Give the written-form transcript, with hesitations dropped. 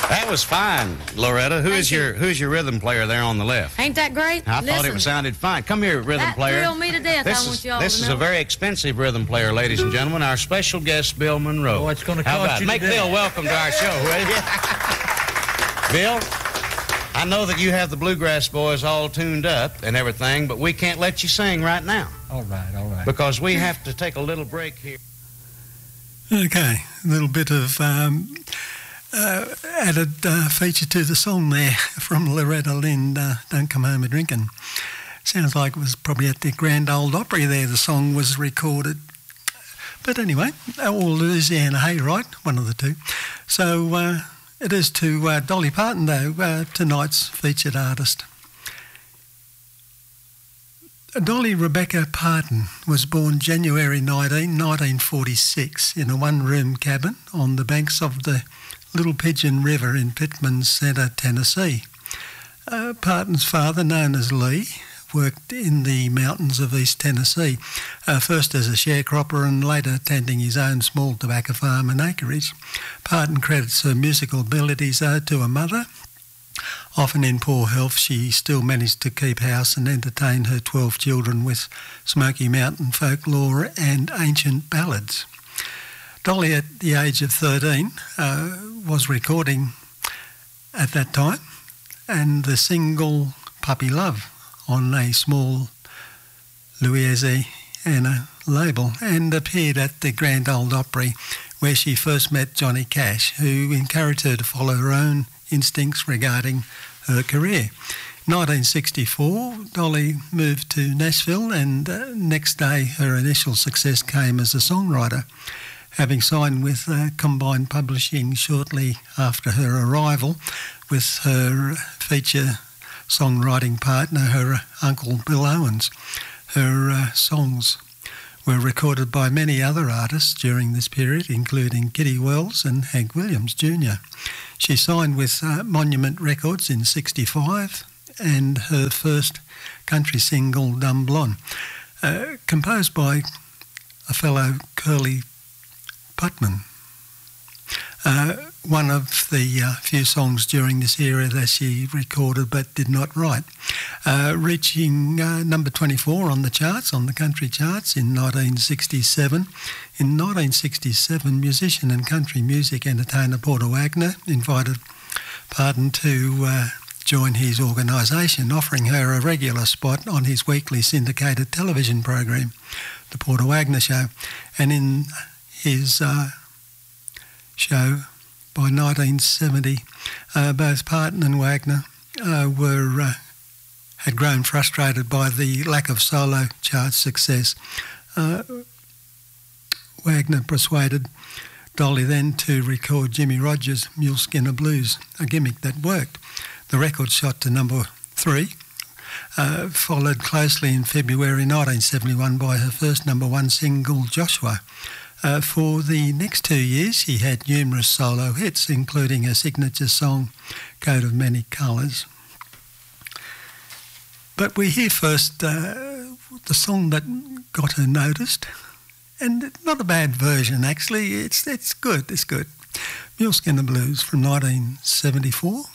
That was fine, Loretta. Who's your rhythm player there on the left? Ain't that great? I thought it sounded fine. Come here, rhythm player. That thrilled me to death. This is a very expensive rhythm player, ladies and gentlemen. Our special guest, Bill Monroe. Oh, it's going to cost you Make Bill welcome to our show, will you? Bill, I know that you have the Bluegrass Boys all tuned up and everything, but we can't let you sing right now. All right. Because we have to take a little break here. Okay, a little bit of added feature to the song there from Loretta Lynn, Don't Come Home A-Drinkin'. Sounds like it was probably at the Grand Ole Opry there the song was recorded. But anyway, or Louisiana Hayride, one of the two. So it is to Dolly Parton, though, tonight's featured artist. Dolly Rebecca Parton was born January 19, 1946 in a one-room cabin on the banks of the Little Pigeon River in Pittman Center, Tennessee. Parton's father, known as Lee, worked in the mountains of East Tennessee, first as a sharecropper and later tending his own small tobacco farm and acreage. Parton credits her musical abilities to her mother. Often in poor health, she still managed to keep house and entertain her 12 children with Smoky Mountain folklore and ancient ballads. Dolly, at the age of 13, was recording at that time, and the single Puppy Love on a small Louisiana label, and appeared at the Grand Ole Opry, where she first met Johnny Cash, who encouraged her to follow her own instincts regarding her career. 1964, Dolly moved to Nashville, and next day her initial success came as a songwriter, having signed with Combined Publishing shortly after her arrival with her feature songwriting partner, her uncle Bill Owens. Her songs were recorded by many other artists during this period, including Kitty Wells and Hank Williams Jr. She signed with Monument Records in '65, and her first country single, Dumb Blonde, composed by a fellow Curly Putman. One of the few songs during this era that she recorded but did not write, reaching number 24 on the charts, on the country charts in 1967. In 1967, musician and country music entertainer Porter Wagner invited Parton to join his organisation, offering her a regular spot on his weekly syndicated television program, The Porter Wagner Show. And in his show, by 1970, both Parton and Wagner had grown frustrated by the lack of solo chart success. Wagner persuaded Dolly then to record Jimmy Rogers' Mule Skinner Blues, a gimmick that worked. The record shot to number 3, followed closely in February 1971 by her first number 1 single, Joshua. For the next 2 years, she had numerous solo hits, including her signature song, Coat of Many Colours. But we hear first the song that got her noticed, and not a bad version, actually. It's good, it's good. Mule Skinner Blues from 1974.